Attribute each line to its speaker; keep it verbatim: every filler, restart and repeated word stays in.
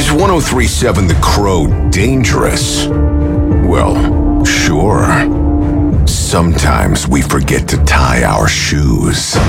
Speaker 1: Is one oh three point seven The Crow dangerous? Well, sure. Sometimes we forget to tie our shoes.